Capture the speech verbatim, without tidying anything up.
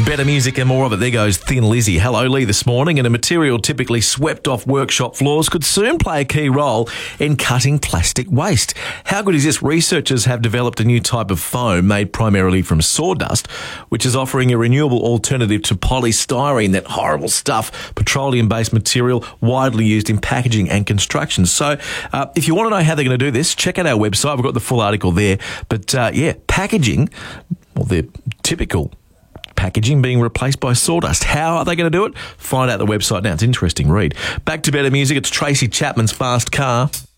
Better music and more of it. There goes Thin Lizzy. Hello, Lee, this morning. And a material typically swept off workshop floors could soon play a key role in cutting plastic waste. How good is this? Researchers have developed a new type of foam made primarily from sawdust, which is offering a renewable alternative to polystyrene, that horrible stuff, petroleum-based material widely used in packaging and construction. So uh, if you want to know how they're going to do this, check out our website. We've got the full article there. But uh, yeah, packaging, well, they're typical packaging being replaced by sawdust. How are they going to do it? Find out the website now. It's an interesting read. Back to better music. It's Tracy Chapman's Fast Car.